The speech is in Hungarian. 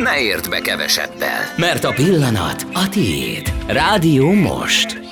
ne érd be kevesebbel. Mert a pillanat a tiéd. Rádió most.